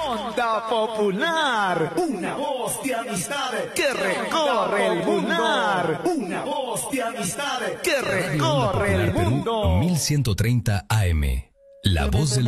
Onda Popular, una voz de amistad que recorre el mundo. Una voz de amistad que recorre el mundo. 1130 AM, la voz del